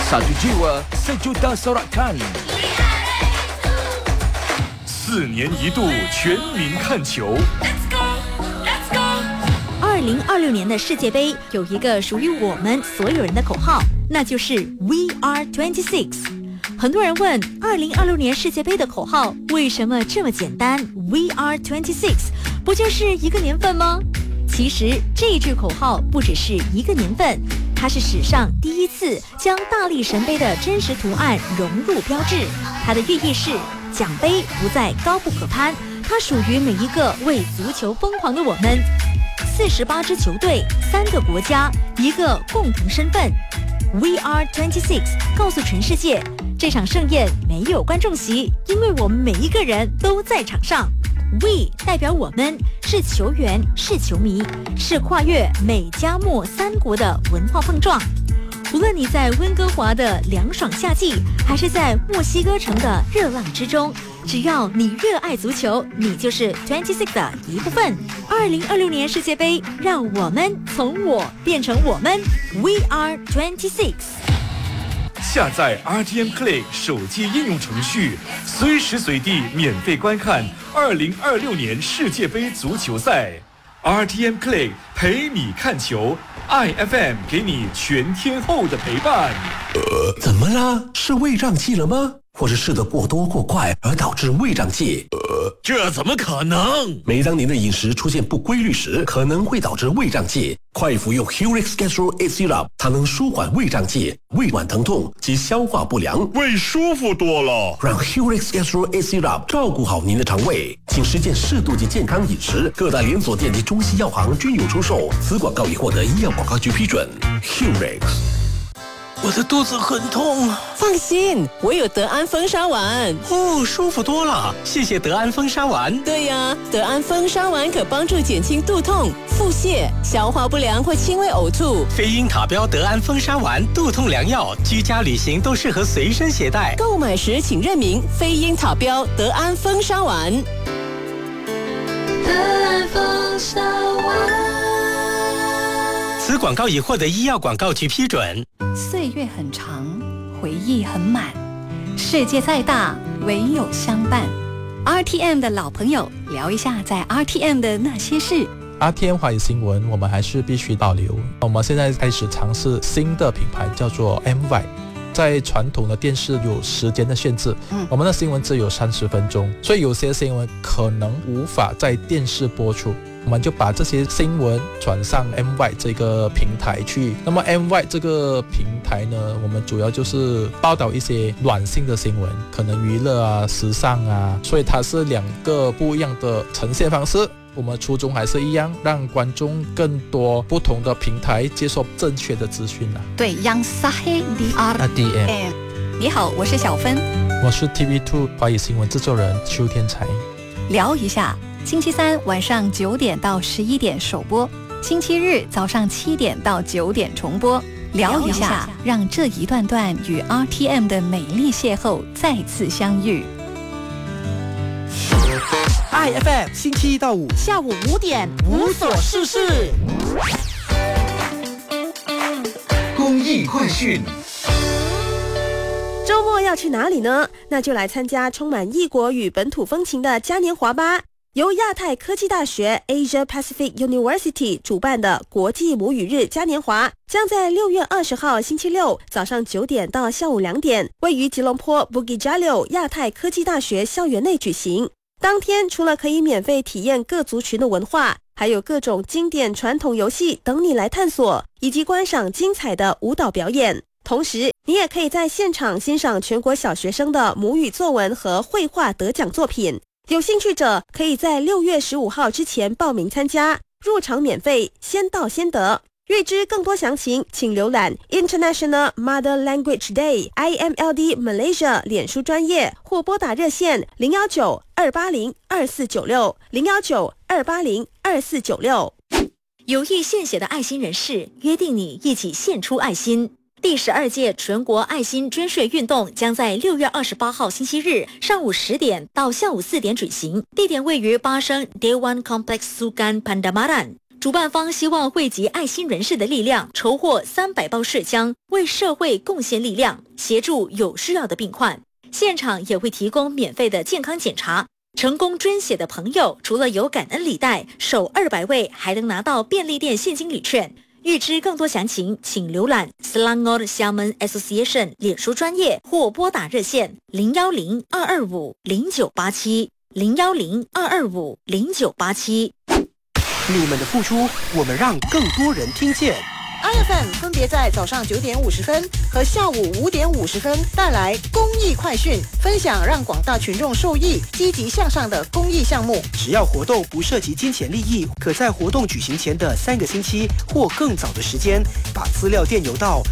Satu jiwa, sejuta sorakan。 4年一度全民看球。 2026年的世界杯有一个属于我们所有人的口号，那就是 We Are 26。很多人问2026年世界杯的口号为什么这么简单 We Are 26， 不就是一个年份吗？其实这句口号不只是一个年份，它是史上第一次将大力神杯的真实图案融入标志。它的寓意是奖杯不再高不可攀，它属于每一个为足球疯狂的我们。48支球队，3个国家，一个共同身份。We are 26， 告诉全世界，这场盛宴没有观众席，因为我们每一个人都在场上。We 代表我们，是球员，是球迷，是跨越美加墨3国的文化碰撞。无论你在温哥华的凉爽夏季，还是在墨西哥城的热浪之中，只要你热爱足球，你就是26的一部分。2026年世界杯，让我们从我变成我们 ，We are 26。 下载 RTM Play 手机应用程序，随时随地免费观看2026年世界杯足球赛。RTM Play 陪你看球，IFM 给你全天候的陪伴。 怎么啦？是胃胀气了吗？或是吃得过多过快而导致胃胀气？ 这怎么可能？ 每当您的饮食出现不规律时，可能会导致胃胀气。快服用 Hurix Gastro A Syrup， 它能舒缓胃胀气、胃脘疼痛及消化不良， 胃舒服多了。 让 Hurix Gastro A Syrup 照顾好您的肠胃。请实践适度及健康饮食，各大连锁店及中西药行均有出售。此广告已获得医药广告局批准。Hurix。 我的肚子很痛。 放心，我有德安风沙丸。 哦，舒服多了，谢谢德安风沙丸。 对呀，德安风沙丸可帮助减轻肚痛、腹泻、消化不良或轻微呕吐。 非英塔标德安风沙丸，肚痛良药，居家旅行都适合随身携带。 购买时请认明非英塔标德安风沙丸。 德安风沙丸。 此广告已获得医药广告局批准。 岁月很长，回忆很满，世界再大，唯有相伴。RTM 的老朋友，聊一下在 RTM 的那些事。 RTM 华语新闻，我们还是必须保留。我们现在开始尝试新的品牌，叫做 MY。在传统的电视有时间的限制，我们的新闻只有30分钟，所以有些新闻可能无法在电视播出。我们就把这些新闻转上 MY 这个平台去。那么 MY 这个平台呢，我们主要就是报道一些软性的新闻，可能娱乐啊、时尚啊，所以它是2个不一样的呈现方式。我们初衷还是一样，让观众更多不同的平台接受正确的资讯啊。 对，yang sahih di RTM。你好，我是小芬， 我是 TV2 华语新闻制作人邱天才。 聊一下。星期3晚上9点到11点首播，星期日早上7点到9点重播。聊一下，让这一段段与 RTM 的美丽邂逅再次相遇。 IFM 星期1到5 下午5点无所事事。 公益快讯。 周末要去哪里呢？那就来参加充满异国与本土风情的嘉年华吧。由亚太科技大学 Asia Pacific University 主办的国际母语日嘉年华，将在6月20号星期六早上9点到下午2点，位于吉隆坡 Bukit Jalil 亚太科技大学校园内举行。当天除了可以免费体验各族群的文化，还有各种经典传统游戏等你来探索，以及观赏精彩的舞蹈表演。同时，你也可以在现场欣赏全国小学生的母语作文和绘画得奖作品。有兴趣者可以在6月15号之前报名参加，入场免费，先到先得。预知更多详情，请浏览 International Mother Language Day IMLD Malaysia 脸书专页，或拨打热线019-280-2496 019-280-2496。 有意献血的爱心人士，约定你一起献出爱心。第12届全国爱心捐税运动将在6月28号星期日上午10点到下午4点举行，地点位于巴生 Dewan Complex Sukan Pandamaran。 主办方希望汇集爱心人士的力量，筹获300包麝香，为社会贡献力量，协助有需要的病患。现场也会提供免费的健康检查。成功捐血的朋友，除了有感恩礼袋，首200位还能拿到便利店现金礼券。预知更多详情，请浏览 Selangor Xiamen Association 脸书专页或拨打热线010-225-0987 010-225-0987。 你们的付出，我们让更多人听见。 IFM 分别在早上9点50分和下午5点50分带来公益快讯，分享让广大群众受益、积极向上的公益项目。 只要活动不涉及金钱利益，可在活动举行前的3个星期或更早的时间，把资料电邮到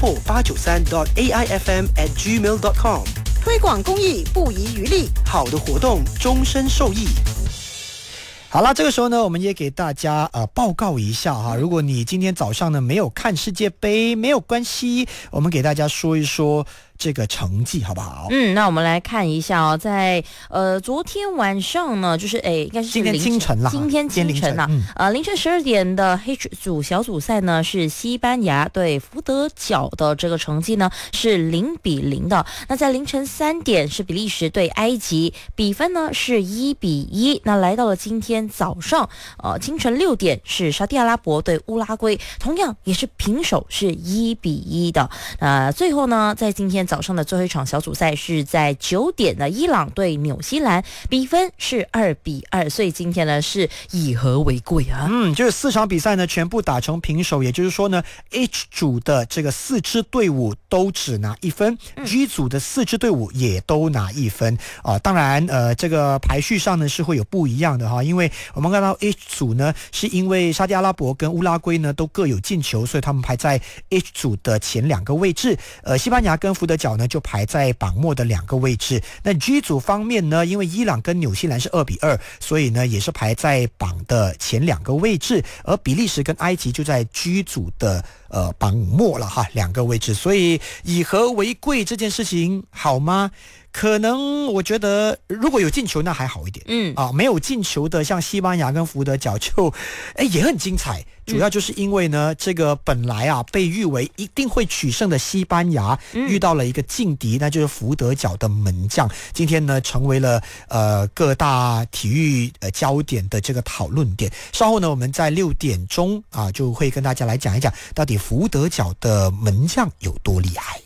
info893.aifm@gmail.com。 推广公益不遗余力， 好的活动终身受益。好啦，这个时候呢，我们也给大家报告一下哈。如果你今天早上呢没有看世界杯，没有关系，我们给大家说一说这个成绩好不好？ 那我们来看一下哦，在昨天晚上呢，就是应该是今天清晨啦， 今天清晨啦，凌晨12点的 H 组小组赛呢，是西班牙对福德角的这个成绩呢是0-0的。那在凌晨3点是比利时对埃及，比分呢是1-1。那来到了今天早上，清晨6点是沙地阿拉伯对乌拉圭，同样也是平手，是1-1的。最后呢，在今天早上的最后一场小组赛是在9点的伊朗对纽西兰，比分是2-2，所以今天呢是以和为贵啊。 就是4场比赛呢全部打成平手，也就是说呢 H 组的这个4支队伍都只拿1分，G 组的4支队伍也都拿1分当然这个排序上呢是会有不一样的哈，因为我们看到 H 组呢是因为沙地阿拉伯跟乌拉圭呢都各有进球，所以他们排在 H 组的前2个位置，西班牙跟福德角呢就排在榜末的2个位置。那 G 组方面呢，因为伊朗跟纽西兰是2-2，所以呢也是排在榜的前2个位置，而比利时跟埃及就在 G 组的榜末了哈，2个位置。所以以和为贵这件事情好吗？可能我觉得如果有进球那还好一点，没有进球的像西班牙跟福德角就也很精彩，主要就是因为呢这个本来被誉为一定会取胜的西班牙遇到了一个劲敌，那就是福德角的门将，今天呢成为了各大体育焦点的这个讨论点。稍后呢我们在6点钟就会跟大家来讲一讲到底福德角的门将有多厉害。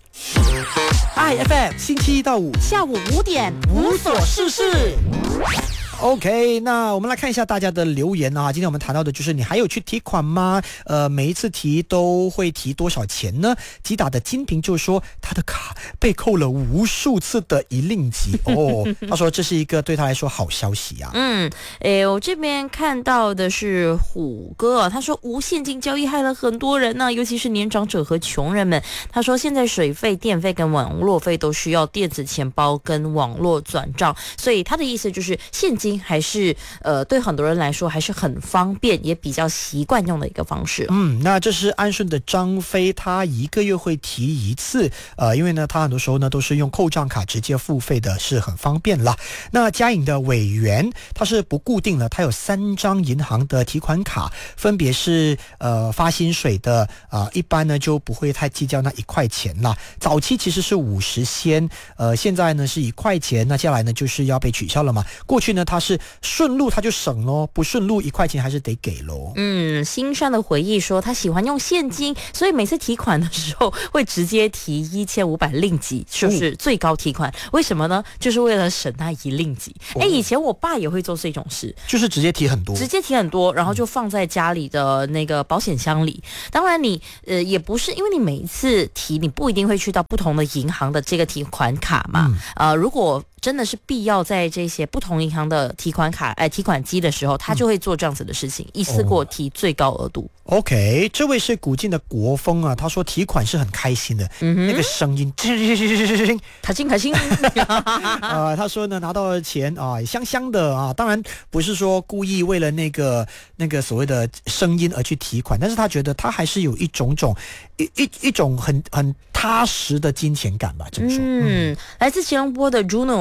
IFM 星期1到5 下午5点无所事事。OK， 那我们来看一下大家的留言啊。今天我们谈到的就是你还有去提款吗？每一次提都会提多少钱呢？吉打的金平就说他的卡被扣了无数次的一令吉他说这是一个对他来说好消息啊。 我这边看到的是虎哥他说无现金交易害了很多人呢，尤其是年长者和穷人们。他说现在水费、电费跟网络费都需要电子钱包跟网络转账，所以他的意思就是现金还是对很多人来说还是很方便，也比较习惯用的一个方式。 那这是安顺的张飞，他1个月会提1次，因为呢他很多时候呢都是用扣账卡直接付费的，是很方便啦。那嘉颖的委员他是不固定了，他有3张银行的提款卡，分别是发薪水的一般呢就不会太计较那1块钱啦。早期其实是50仙，现在呢是1块钱，那接下来呢就是要被取消了嘛。过去呢他是顺路他就省咯，不顺路1块钱还是得给咯。 新山的回忆说他喜欢用现金，所以每次提款的时候会直接提1500令吉，就是最高提款。为什么呢？就是为了省那1令吉。以前我爸也会做这种事， 就是直接提很多， 然后就放在家里的那个保险箱里。当然你也不是因为你每一次提你不一定会去到不同的银行的这个提款卡嘛。如果真的是必要在这些不同银行的提款机的时候，他就会做这样子的事情，一次过提最高额度。 OK， 这位是古晋的国风他说提款是很开心的，那个声音开心他说呢拿到了钱香香的当然不是说故意为了那个所谓的声音而去提款，但是他觉得他还是有一种很踏实的金钱感吧，这么说。 来自吉隆坡的 Juno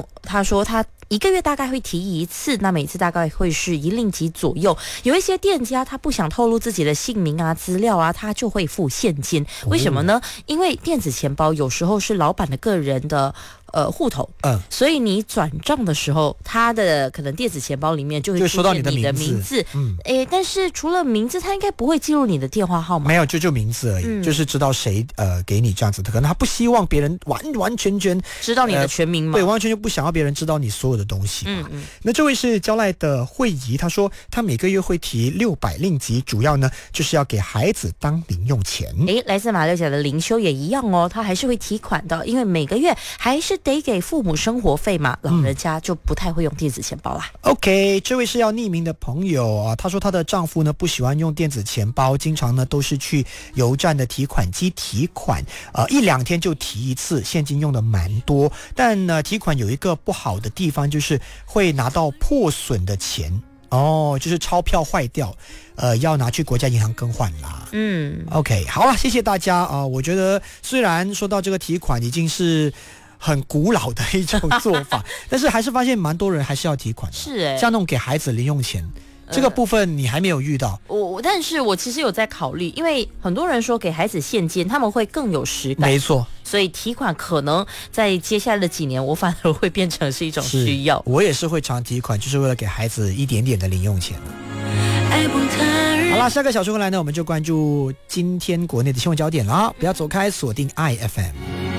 他说他1个月大概会提一次，那每次大概会是1令吉左右。有一些店家他不想透露自己的姓名啊、资料啊，他就会付现金。为什么呢？因为电子钱包有时候是老板的个人的户头，所以你转账的时候，他的可能电子钱包里面就会出现你的名字，但是除了名字，他应该不会记录你的电话号码， 没有，就名字而已，就是知道谁给你这样子的，可能他不希望别人完全知道你的全名嘛， 对，完全就不想要别人知道你所有的东西嘛。那这位是交赖的惠仪，他说他每个月会提600令吉，主要呢就是要给孩子当零用钱。 来自马六甲的灵修也一样哦，他还是会提款的，因为每个月还是得给父母生活费嘛，老人家就不太会用电子钱包啦。 OK， 这位是要匿名的朋友啊，她说她的丈夫呢不喜欢用电子钱包，经常呢都是去油站的提款机提款，1-2天就提一次，现金用的蛮多。但呢提款有一个不好的地方，就是会拿到破损的钱就是钞票坏掉，要拿去国家银行更换啦。OK， 好了，谢谢大家啊。我觉得虽然说到这个提款已经是很古老的一种做法，但是还是发现蛮多人还是要提款的。 是像那种给孩子零用钱，这个部分你还没有遇到。 但是我其实有在考虑，因为很多人说给孩子现金，他们会更有实感。 没错。 所以提款可能在接下来的几年，我反而会变成是一种需要。 我也是会常提款，就是为了给孩子一点点的零用钱。好啦，下个小时回来呢，我们就关注今天国内的新闻焦点啦，不要走开，锁定 IFM。